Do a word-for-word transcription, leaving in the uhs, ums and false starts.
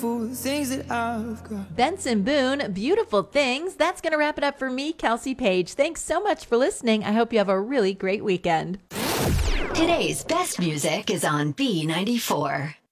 beautiful things that I've got. Benson Boone, Beautiful Things. That's going to wrap it up for me, Kelsey Page. Thanks so much for listening. I hope you have a really great weekend. Today's best music is on B ninety-four.